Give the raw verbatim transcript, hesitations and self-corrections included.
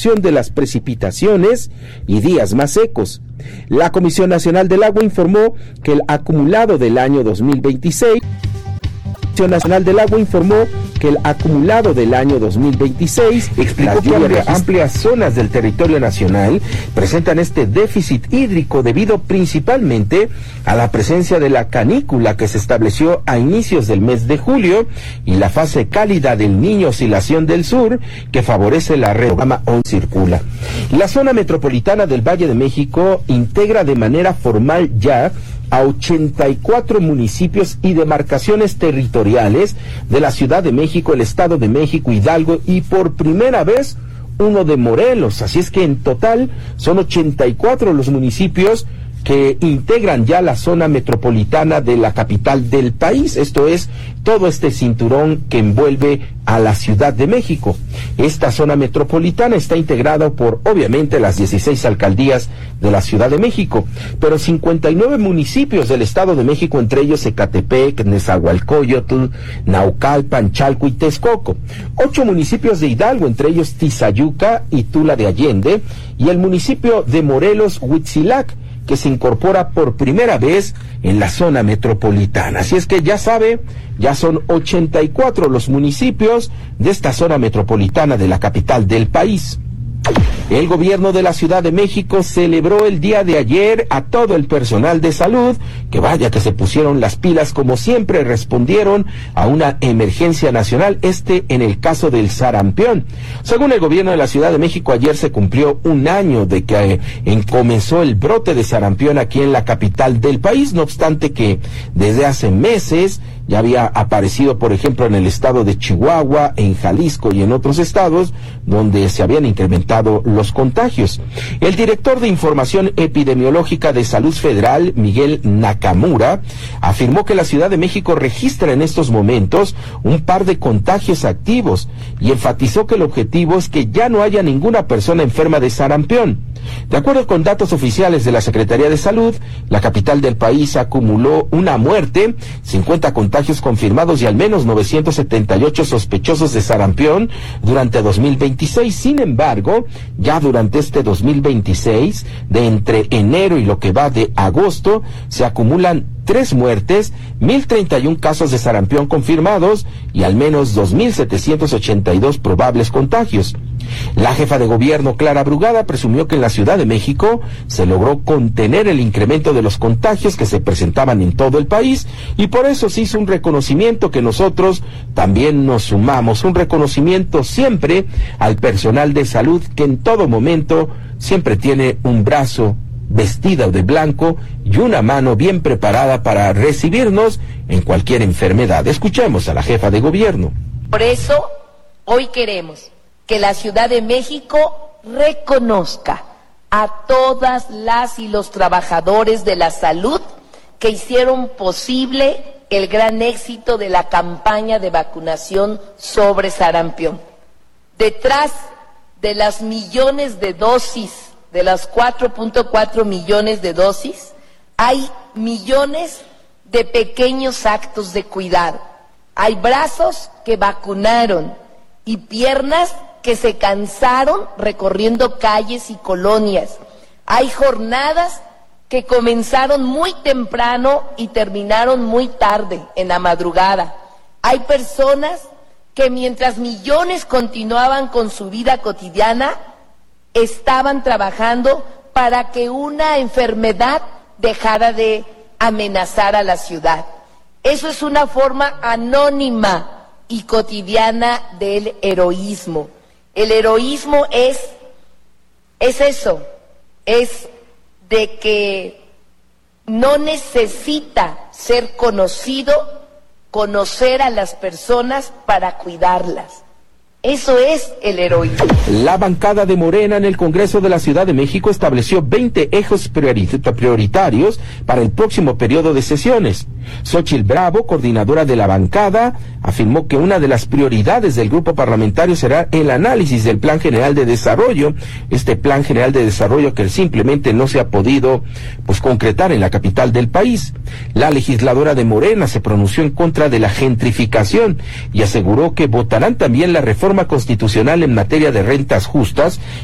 reducción de las precipitaciones y días más secos. La Comisión Nacional del Agua informó que el acumulado del año dos mil veintiséis La Comisión Nacional del Agua informó que el acumulado del año dos mil veintiséis explicó que amplias, amplias zonas del territorio nacional presentan este déficit hídrico debido principalmente a la presencia de la canícula que se estableció a inicios del mes de julio y la fase cálida del Niño Oscilación del Sur que favorece la red programa On Circula. La zona metropolitana del Valle de México integra de manera formal ya a ochenta y cuatro municipios y demarcaciones territoriales de la Ciudad de México, el Estado de México, Hidalgo y por primera vez uno de Morelos. Así es que en total son ochenta y cuatro los municipios que integran ya la zona metropolitana de la capital del país, esto es, todo este cinturón que envuelve a la Ciudad de México. Esta zona metropolitana está integrada por, obviamente, las dieciséis alcaldías de la Ciudad de México, pero cincuenta y nueve municipios del Estado de México, entre ellos Ecatepec, Nezahualcóyotl, Naucalpan, Chalco y Texcoco. Ocho municipios de Hidalgo, entre ellos Tizayuca y Tula de Allende, y el municipio de Morelos, Huitzilac, que se incorpora por primera vez en la zona metropolitana. Así es que ya sabe, ya son ochenta y cuatro los municipios de esta zona metropolitana de la capital del país. El gobierno de la Ciudad de México celebró el día de ayer a todo el personal de salud, que vaya que se pusieron las pilas, como siempre respondieron a una emergencia nacional, este en el caso del sarampión. Según el gobierno de la Ciudad de México, ayer se cumplió un año de que eh, en, comenzó el brote de sarampión aquí en la capital del país, no obstante que desde hace meses ya había aparecido, por ejemplo, en el estado de Chihuahua, en Jalisco y en otros estados donde se habían incrementado los contagios. El director de Información Epidemiológica de Salud Federal, Miguel Nakamura, afirmó que la Ciudad de México registra en estos momentos un par de contagios activos y enfatizó que el objetivo es que ya no haya ninguna persona enferma de sarampión. De acuerdo con datos oficiales de la Secretaría de Salud, la capital del país acumuló una muerte, cincuenta contagios confirmados y al menos novecientos setenta y ocho sospechosos de sarampión durante dos mil veintiséis. Sin embargo, ya durante este dos mil veintiséis, de entre enero y lo que va de agosto, se acumulan tres muertes, mil treinta y uno casos de sarampión confirmados y al menos dos mil setecientos ochenta y dos probables contagios. La jefa de gobierno, Clara Brugada, presumió que en la Ciudad de México se logró contener el incremento de los contagios que se presentaban en todo el país y por eso se hizo un reconocimiento que nosotros también nos sumamos, un reconocimiento siempre al personal de salud que en todo momento siempre tiene un brazo vestida de blanco y una mano bien preparada para recibirnos en cualquier enfermedad. Escuchemos a la jefa de gobierno. Por eso, hoy queremos que la Ciudad de México reconozca a todas las y los trabajadores de la salud que hicieron posible el gran éxito de la campaña de vacunación sobre sarampión. Detrás de las millones de dosis, de las cuatro punto cuatro millones de dosis, hay millones de pequeños actos de cuidado. Hay brazos que vacunaron y piernas que se cansaron recorriendo calles y colonias. Hay jornadas que comenzaron muy temprano y terminaron muy tarde, en la madrugada. Hay personas que mientras millones continuaban con su vida cotidiana, estaban trabajando para que una enfermedad dejara de amenazar a la ciudad. Eso es una forma anónima y cotidiana del heroísmo. El heroísmo es, es eso, es de que no necesita ser conocido, conocer a las personas para cuidarlas. Eso es el heroísmo. La bancada de Morena en el Congreso de la Ciudad de México estableció veinte ejes prioritarios para el próximo periodo de sesiones. Xóchitl Bravo, coordinadora de la bancada, afirmó que una de las prioridades del grupo parlamentario será el análisis del Plan General de Desarrollo, este Plan General de Desarrollo que simplemente no se ha podido pues concretar en la capital del país. La legisladora de Morena se pronunció en contra de la gentrificación y aseguró que votarán también la reforma constitucional en materia de rentas justas